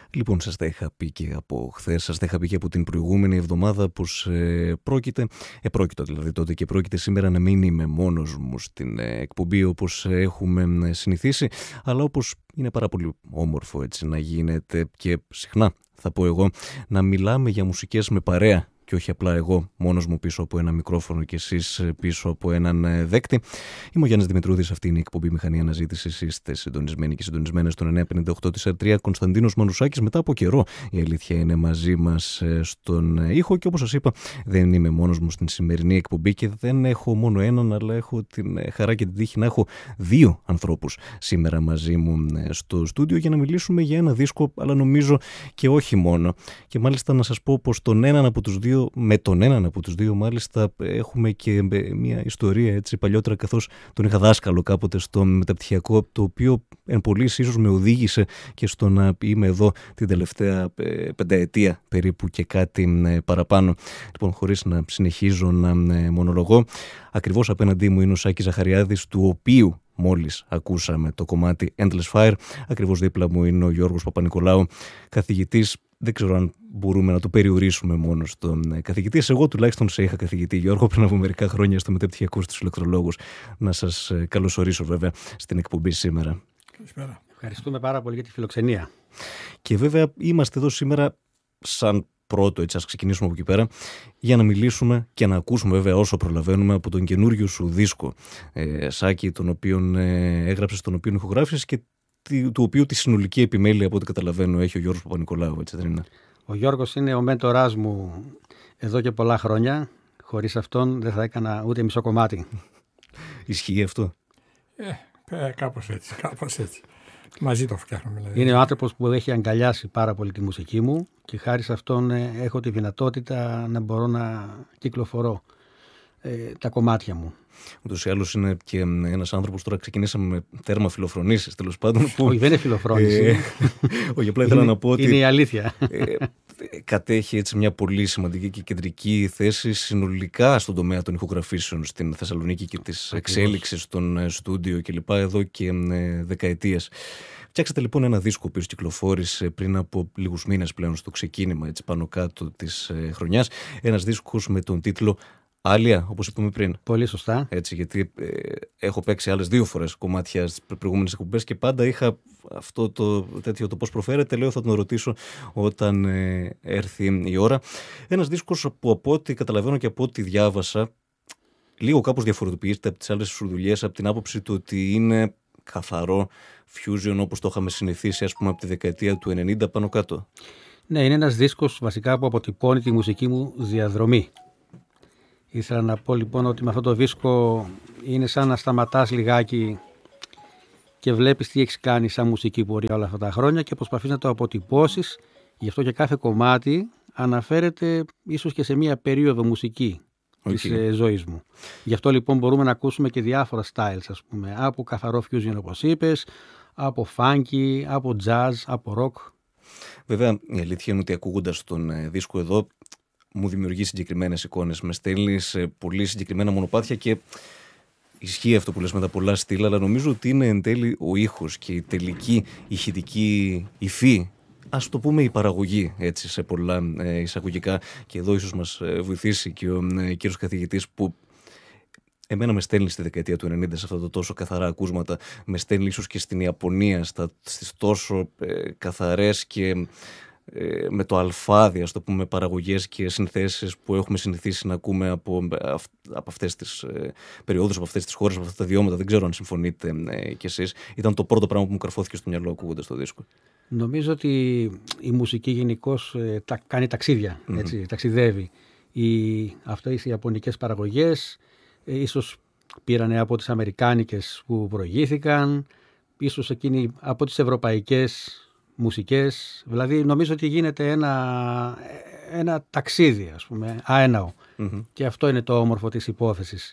Λοιπόν, σας τα είχα πει και από χθες, σας τα είχα πει και από την προηγούμενη εβδομάδα πως πρόκειται δηλαδή τότε και πρόκειται σήμερα να μην είμαι μόνος μου στην εκπομπή όπως έχουμε συνηθίσει, αλλά όπως είναι πάρα πολύ όμορφο έτσι να γίνεται και συχνά θα πω εγώ, να μιλάμε για μουσικές με παρέα και όχι απλά εγώ μόνος μου πίσω από ένα μικρόφωνο και εσείς πίσω από έναν δέκτη. Είμαι ο Γιάννης Δημητρούδης, αυτή είναι η εκπομπή Μηχανή Αναζήτησης. Είστε συντονισμένοι και συντονισμένες στον 958 της R3. Κωνσταντίνος Μανουσάκης, μετά από καιρό η αλήθεια είναι μαζί μας στον ήχο και όπως σας είπα δεν είμαι μόνος μου στην σημερινή εκπομπή και δεν έχω μόνο έναν, αλλά έχω την χαρά και την τύχη να έχω δύο ανθρώπους σήμερα μαζί μου στο στούντιο για να μιλήσουμε για ένα δίσκο, αλλά νομίζω και όχι μόνο. Και μάλιστα να σας πω πως με τον έναν από τους δύο μάλιστα έχουμε και μια ιστορία έτσι παλιότερα, καθώς τον είχα δάσκαλο κάποτε στο μεταπτυχιακό, το οποίο εν πολλοίς ίσως με οδήγησε και στο να είμαι εδώ την τελευταία πενταετία περίπου και κάτι παραπάνω. Λοιπόν, χωρίς να συνεχίζω να μονολογώ, ακριβώς απέναντί μου είναι ο Σάκης Ζαχαριάδης, του οποίου μόλις ακούσαμε το κομμάτι Endless Fire. Ακριβώς δίπλα μου είναι ο Γιώργος Παπα-Νικολάου, καθηγητής. Δεν ξέρω αν μπορούμε να το περιορίσουμε μόνο στον καθηγητή. Εγώ τουλάχιστον σε είχα καθηγητή, Γιώργο, πριν από μερικά χρόνια στο μεταπτυχιακό στους ηλεκτρολόγους. Να σας καλωσορίσω βέβαια στην εκπομπή σήμερα. Καλησπέρα. Ευχαριστούμε πάρα πολύ για τη φιλοξενία. Και βέβαια είμαστε εδώ σήμερα σαν πρώτο, έτσι ας ξεκινήσουμε από εκεί πέρα, για να μιλήσουμε και να ακούσουμε βέβαια όσο προλαβαίνουμε από τον καινούριο σου δίσκο, Σάκη, τον οποίον έγραψες, τον οποίον ηχογράφησες και του οποίου τη συνολική επιμέλεια από ό,τι καταλαβαίνω έχει ο Γιώργος Παπα-Νικολάου, έτσι δεν είναι? Ο Γιώργος είναι ο μέντοράς μου εδώ και πολλά χρόνια. Χωρίς αυτόν δεν θα έκανα ούτε μισό κομμάτι. Ισχύει αυτό? Κάπως έτσι. Μαζί το φτιάχνουμε. Δηλαδή. Είναι ο άνθρωπος που έχει αγκαλιάσει πάρα πολύ τη μουσική μου και χάρη σε αυτόν έχω τη δυνατότητα να μπορώ να κυκλοφορώ τα κομμάτια μου. Ούτως ή άλλως είναι και ένας άνθρωπος, τώρα ξεκινήσαμε με τέρμα φιλοφρονήσεις τέλος πάντων. Όχι, δεν είναι φιλοφρόνηση. Όχι, απλά ήθελα να πω ότι είναι η αλήθεια. Κατέχει έτσι μια πολύ σημαντική και κεντρική θέση συνολικά στον τομέα των ηχογραφήσεων στην Θεσσαλονίκη και της εξέλιξης των στούντιο κλπ. Εδώ και δεκαετίες. Φτιάξατε λοιπόν ένα δίσκο που κυκλοφόρησε πριν από λίγους μήνες πλέον στο ξεκίνημα έτσι, πάνω κάτω της χρονιάς. Ένας δίσκος με τον τίτλο Άλια, όπως είπαμε πριν. Πολύ σωστά. Έτσι, γιατί έχω παίξει άλλες 2 φορές κομμάτια στις προηγούμενες εκπομπές και πάντα είχα αυτό το τέτοιο το πώς προφέρεται. Λέω θα τον ρωτήσω όταν έρθει η ώρα. Ένας δίσκος που από ό,τι καταλαβαίνω και από ό,τι διάβασα, λίγο κάπως διαφορετοποιείται από τις άλλες σου δουλειές, από την άποψη του ότι είναι καθαρό fusion όπως το είχαμε συνηθίσει ας πούμε από τη δεκαετία του 90 πάνω κάτω. Ναι, είναι ένας δίσκος βασικά που αποτυπώνει τη μουσική μου διαδρομή. Ήθελα να πω λοιπόν ότι με αυτό το δίσκο είναι σαν να σταματάς λιγάκι και βλέπεις τι έχεις κάνει σαν μουσική πορεία όλα αυτά τα χρόνια και προσπαθείς να το αποτυπώσεις. Γι' αυτό και κάθε κομμάτι αναφέρεται ίσως και σε μία περίοδο μουσική της ζωής μου. Γι' αυτό λοιπόν μπορούμε να ακούσουμε και διάφορα styles, ας πούμε, από καθαρό fusion όπως είπες, από funky, από jazz, από rock. Βέβαια η αλήθεια είναι ότι ακούγοντας τον δίσκο εδώ μου δημιουργεί συγκεκριμένες εικόνες. Με στέλνει σε πολύ συγκεκριμένα μονοπάτια και ισχύει αυτό που λες με τα πολλά στυλ, αλλά νομίζω ότι είναι εν τέλει ο ήχος και η τελική ηχητική υφή, ας το πούμε η παραγωγή, έτσι σε πολλά εισαγωγικά. Και εδώ ίσως μας βοηθήσει και ο κύριος καθηγητής που εμένα με στέλνει στη δεκαετία του 90 σε αυτά τα τόσο καθαρά ακούσματα, με στέλνει ίσως και στην Ιαπωνία στις τόσο καθαρές και με το αλφάδι, ας το πούμε, παραγωγές και συνθέσεις που έχουμε συνηθίσει να ακούμε από αυτές τις περιόδους, από αυτές τις χώρες, από αυτά τα βιώματα. Δεν ξέρω αν συμφωνείτε κι εσείς. Ήταν το πρώτο πράγμα που μου καρφώθηκε στο μυαλό ακούγοντας το δίσκο. Νομίζω ότι η μουσική γενικώς κάνει ταξίδια, έτσι, ταξιδεύει. Αυτές οι ιαπωνικές παραγωγές ίσως πήρανε από τις αμερικάνικες που προηγήθηκαν, ίσως εκείνοι από τις ευρωπαϊκές μουσικές, δηλαδή νομίζω ότι γίνεται ένα ταξίδι, ας πούμε, αέναο. Και αυτό είναι το όμορφο της υπόθεσης.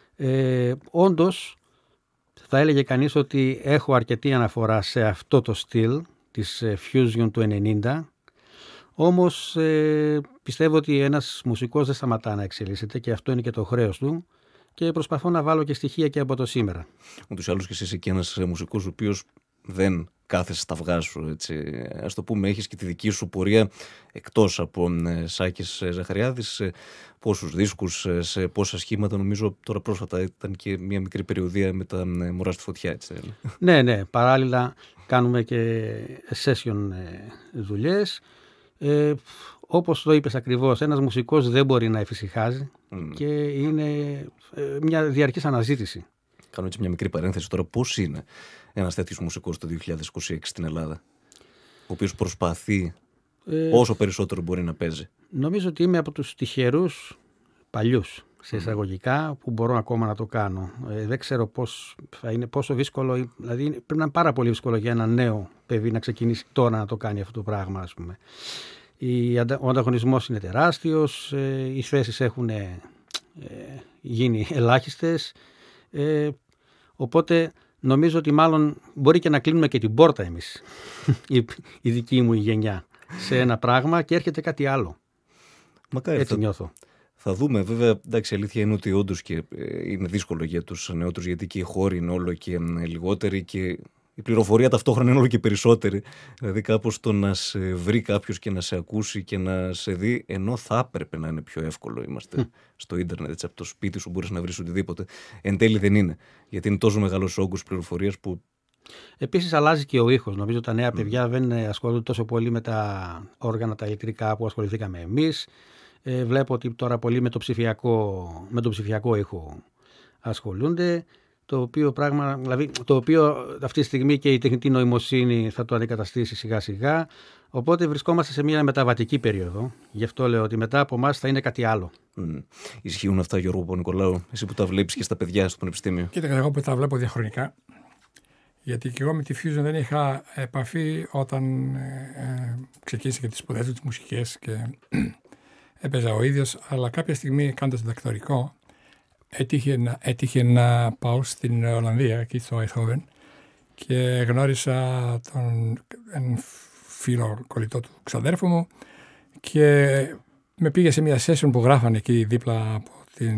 Όντως, θα έλεγε κανείς ότι έχω αρκετή αναφορά σε αυτό το στυλ της fusion του 90, όμως πιστεύω ότι ένας μουσικός δεν σταματά να εξελίσσεται και αυτό είναι και το χρέος του και προσπαθώ να βάλω και στοιχεία και από το σήμερα. Ούτως ή άλλως και εσύ είσαι και ένας μουσικός ο οποίος δεν κάθεσαι στα αυγά σου, έτσι. Ας το πούμε, έχεις και τη δική σου πορεία εκτός από Σάκης Ζαχαριάδης, πόσους δίσκους, σε πόσα σχήματα. Νομίζω τώρα πρόσφατα ήταν και μια μικρή περιοδία με τα Μωρά στη Φωτιά, έτσι. Ναι, παράλληλα κάνουμε και session δουλειές. Όπως το είπες ακριβώς, ένας μουσικός δεν μπορεί να εφησυχάζει και είναι μια διαρκής αναζήτηση. Κάνω έτσι μια μικρή παρένθεση τώρα. Πώς είναι ένας τέτοιος μουσικός το 2026 στην Ελλάδα, ο οποίος προσπαθεί όσο περισσότερο μπορεί να παίζει? Νομίζω ότι είμαι από τους τυχερούς παλιούς, σε εισαγωγικά, που μπορώ ακόμα να το κάνω. Δεν ξέρω πώς θα είναι, πόσο δύσκολο, δηλαδή πρέπει να είναι πάρα πολύ δύσκολο για ένα νέο παιδί να ξεκινήσει τώρα να το κάνει αυτό το πράγμα, ας πούμε. Ο ανταγωνισμός είναι τεράστιος, οι θέσεις έχουν γίνει ελάχιστες, οπότε νομίζω ότι μάλλον μπορεί και να κλείνουμε και την πόρτα εμείς, η δική μου γενιά, σε ένα πράγμα και έρχεται κάτι άλλο. Μακάρι. Έτσι νιώθω. Θα δούμε. Βέβαια, εντάξει, η αλήθεια είναι ότι όντως και είναι δύσκολο για τους νεότερους, γιατί και οι χώροι είναι όλο και λιγότεροι και η πληροφορία ταυτόχρονα είναι όλο και περισσότερη. Δηλαδή, κάπως το να σε βρει κάποιος και να σε ακούσει και να σε δει, ενώ θα έπρεπε να είναι πιο εύκολο. Είμαστε στο ίντερνετ, έτσι, από το σπίτι σου μπορείς να βρεις οτιδήποτε. Εν τέλει δεν είναι. Γιατί είναι τόσο μεγάλος όγκος πληροφορίας που. Επίσης αλλάζει και ο ήχος. Νομίζω τα νέα παιδιά δεν ασχολούνται τόσο πολύ με τα όργανα, τα ηλεκτρικά που ασχοληθήκαμε εμείς. Βλέπω ότι τώρα πολύ με το ψηφιακό ήχο ασχολούνται. Το οποίο αυτή τη στιγμή και η τεχνητή νοημοσύνη θα το αντικαταστήσει σιγά σιγά. Οπότε βρισκόμαστε σε μια μεταβατική περίοδο. Γι' αυτό λέω ότι μετά από εμάς θα είναι κάτι άλλο. Ισχύουν αυτά, Γιώργο Παπα-Νικολάου, εσύ που τα βλέπεις και στα παιδιά στο πανεπιστήμιο? Κοίτα, εγώ που τα βλέπω διαχρονικά, γιατί και εγώ με τη Fusion δεν είχα επαφή όταν ξεκίνησα και τις σπουδές του, τις μουσικές, και έπαιζα ο ίδιος, αλλά κάποια στιγμή κάνοντας διδακτορικό έτυχε να πάω στην Ολλανδία, εκεί στο Eindhoven, και γνώρισα έναν φίλο κολλητό του ξαδέρφου μου και με πήγε σε μια session που γράφανε εκεί δίπλα από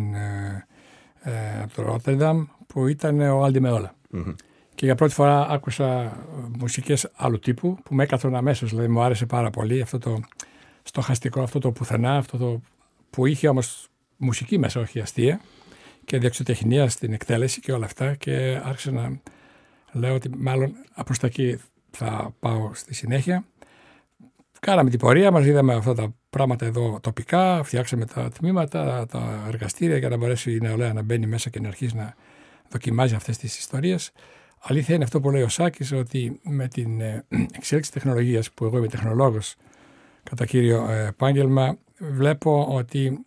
το Ρότερνταμ, που ήταν ο Άλντι Μεόλα. Και για πρώτη φορά άκουσα μουσικές άλλου τύπου που με έκαθρον αμέσως, δηλαδή μου άρεσε πάρα πολύ αυτό το στοχαστικό, αυτό το πουθενά, αυτό το που είχε όμως μουσική μέσα, όχι αστεία, και διεξοτεχνία στην εκτέλεση και όλα αυτά, και άρχισα να λέω ότι μάλλον προς τα εκεί θα πάω στη συνέχεια. Κάναμε την πορεία μας, είδαμε αυτά τα πράγματα εδώ τοπικά, φτιάξαμε τα τμήματα, τα εργαστήρια για να μπορέσει η νεολαία να μπαίνει μέσα και να αρχίσει να δοκιμάζει αυτές τις ιστορίες. Αλήθεια είναι αυτό που λέει ο Σάκης, ότι με την εξέλιξη τεχνολογίας, που εγώ είμαι τεχνολόγος κατά κύριο επάγγελμα, βλέπω ότι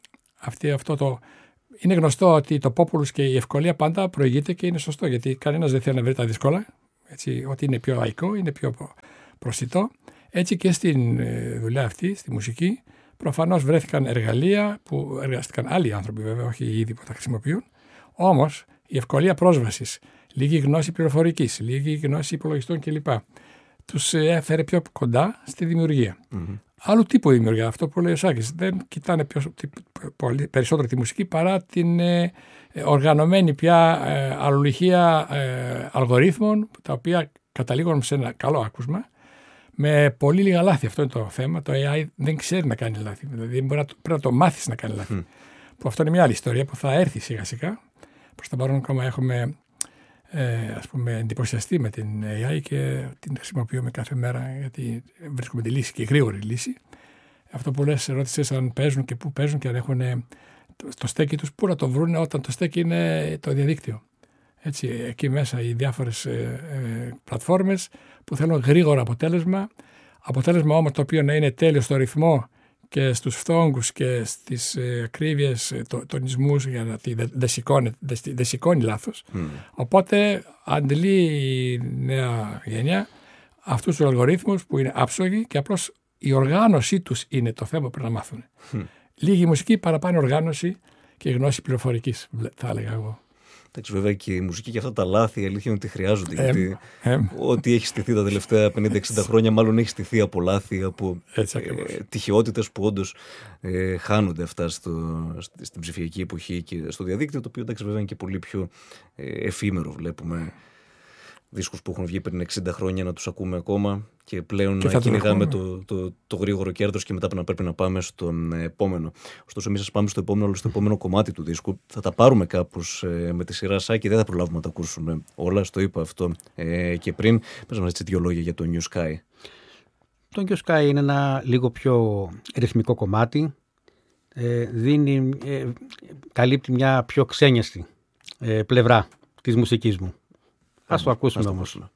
είναι γνωστό ότι το populus και η ευκολία πάντα προηγείται, και είναι σωστό, γιατί κανένας δεν θέλει να βρει τα δύσκολα, έτσι, ότι είναι πιο λαϊκό, είναι πιο προσιτό. Έτσι και στην δουλειά αυτή, στη μουσική, προφανώς βρέθηκαν εργαλεία που εργάστηκαν άλλοι άνθρωποι, βέβαια, όχι οι ίδιοι που τα χρησιμοποιούν. Όμως η ευκολία πρόσβασης, λίγη γνώση πληροφορικής, λίγη γνώση υπολογιστών κλπ. Τους έφερε πιο κοντά στη δημιουργία. Άλλου τύπου δημιουργία, αυτό που λέει ο Σάκης. Δεν κοιτάνε περισσότερο τη μουσική παρά την οργανωμένη πια αλληλουχία αλγορίθμων, τα οποία καταλήγουν σε ένα καλό άκουσμα με πολύ λίγα λάθη. Αυτό είναι το θέμα. Το AI δεν ξέρει να κάνει λάθη. Δηλαδή πρέπει να το μάθεις να κάνει λάθη. Που αυτό είναι μια άλλη ιστορία που θα έρθει σιγά σιγά. Προς το παρόν ακόμα έχουμε εντυπωσιαστεί με την AI και την χρησιμοποιούμε κάθε μέρα, γιατί βρίσκουμε τη λύση και γρήγορη λύση. Αυτό που λες, ρώτησες αν παίζουν και πού παίζουν και αν έχουν το στέκι τους, πού να το βρουν όταν το στέκι είναι το διαδίκτυο. Έτσι, εκεί μέσα οι διάφορες πλατφόρμες που θέλουν γρήγορο αποτέλεσμα όμως το οποίο να είναι τέλειο στο ρυθμό και στους φθόγκους και στις ακρίβειες τονισμούς, για να δεν σηκώνει λάθος. Οπότε αντλεί η νέα γενιά αυτούς τους αλγορίθμους που είναι άψογοι, και απλώς η οργάνωσή τους είναι το θέμα που πρέπει να μάθουν. Λίγη μουσική, παραπάνω οργάνωση και γνώση πληροφορικής, θα έλεγα εγώ. Εντάξει, βέβαια και η μουσική και αυτά τα λάθη, η αλήθεια είναι ότι χρειάζονται. Γιατί ό,τι έχει στηθεί τα τελευταία 50-60 χρόνια, μάλλον έχει στηθεί από λάθη, από τυχαιότητες που όντως χάνονται αυτά στην ψηφιακή εποχή και στο διαδίκτυο, το οποίο εντάξει, βέβαια είναι και πολύ πιο εφήμερο, βλέπουμε. δίσκους που έχουν βγει πριν 60 χρόνια να τους ακούμε ακόμα και πλέον να κυνηγάμε το γρήγορο κέρδος και μετά να πρέπει να πάμε στον επόμενο. Ωστόσο, εμείς σας πάμε στο επόμενο, αλλά στο επόμενο κομμάτι του δίσκου. Θα τα πάρουμε κάπως με τη σειρά Σάκη, δεν θα προλάβουμε να τα ακούσουμε όλα. Στο είπα αυτό και πριν. Πες μας έτσι 2 λόγια για το New Sky. Το New Sky είναι ένα λίγο πιο ρυθμικό κομμάτι. Καλύπτει μια πιο ξένιαστη πλευρά της μουσικής μου. Ας το ακούσουμε όμως.